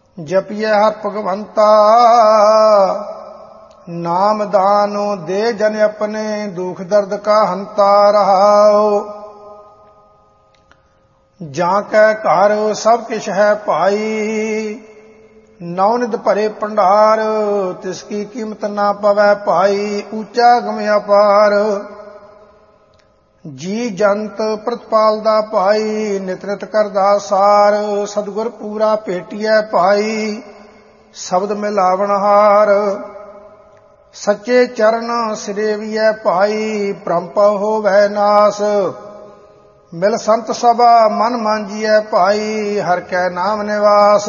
ਜਪਿਐ ਹਰਿ ਭਗਵੰਤਾ, ਨਾਮ ਦਾਨੁ ਦੇ ਜਨ ਆਪਣੇ, ਦੁਖ ਦਰਦ ਕਾ ਹੰਤਾ ਰਹਾਉ। ਜਾਂ ਕੈ ਘਰ ਸਭ ਕਿਛ ਹੈ ਭਾਈ, ਨੌ ਨਿਧ ਭਰੇ ਭੰਡਾਰ, ਤਿਸ ਕੀ ਕੀਮਤ ਨਾ ਪਵੈ ਭਾਈ, ਊਚਾ ਗਮ ਅਪਾਰ। ਜੀ ਜੰਤ ਪ੍ਰਤਪਾਲ ਦਾ ਭਾਈ, ਨਿਤ ਨਿਤ ਕਰਦਾ ਸਾਰ, ਸਤਿਗੁਰ ਪੂਰਾ ਭੇਟੀਐ ਭਾਈ, ਸ਼ਬਦ ਮਿਲਾਵਣਹਾਰ। ਸੱਚੇ ਚਰਨ ਸਿਰੇਵੀਐ ਭਾਈ, ਭ੍ਰਮ ਭਉ ਹੋਵੈ ਨਾਸ, ਮਿਲ ਸੰਤ ਸਭਾ ਮਨ ਮਾਂਜੀਐ ਭਾਈ, ਹਰਿ ਕੈ ਨਾਮ ਨਿਵਾਸ।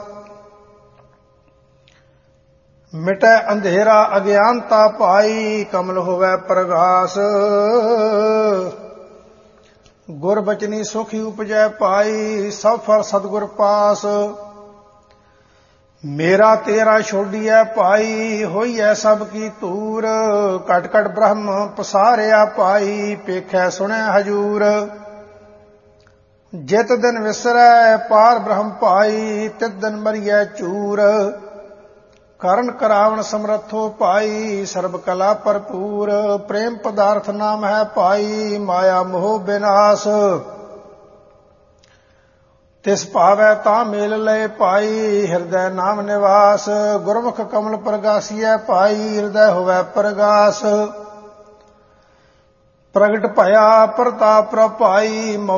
ਮਿਟੈ ਅੰਧੇਰਾ ਅਗਿਆਨਤਾ ਭਾਈ, ਕਮਲ ਹੋਵੈ ਪ੍ਰਗਾਸ, ਗੁਰ ਬਚਨੀ ਸੁਖੀ ਉਪਜੈ ਭਾਈ, ਸਭ ਫਲ ਸਤਿਗੁਰ ਪਾਸ। ਮੇਰਾ ਤੇਰਾ ਛੋਡੀਐ ਭਾਈ, ਹੋਈਐ ਸਭ ਕੀ ਧੂਰ, ਘਟ ਘਟ ਬ੍ਰਹਮ ਪਸਾਰਿਆ ਭਾਈ, ਪੇਖੈ ਸੁਣੈ ਹਜੂਰ। ਜਿਤ ਦਿਨ ਵਿਸਰੈ ਪਾਰ ਬ੍ਰਹਮ ਭਾਈ, ਤਿਤ ਦਿਨ ਮਰੀਐ ਚੂਰ, ਕਰਨ ਕਰਾਵਣ ਸਮਰੱਥੋ ਭਾਈ, ਸਰਬ ਕਲਾ ਭਰਪੂਰ। ਪ੍ਰੇਮ ਪਦਾਰਥ ਨਾਮ ਹੈ ਭਾਈ, ਮਾਇਆ ਮੋਹ ਬਿਨਾਸ਼, ਤਿਸ ਭਾਵੈ ਤਾਂ ਮੇਲ ਲਏ ਭਾਈ, ਹਿਰਦੈ ਨਾਮ ਨਿਵਾਸ। ਗੁਰਮੁਖ ਕਮਲ ਪ੍ਰਗਾਸੀਐ ਭਾਈ, ਹਿਰਦੈ ਹੋਵੈ ਪ੍ਰਗਾਸ। ਪ੍ਰਗਟ ਭਇਆ ਪ੍ਰਤਾਪ ਪ੍ਰਭ ਭਾਈ,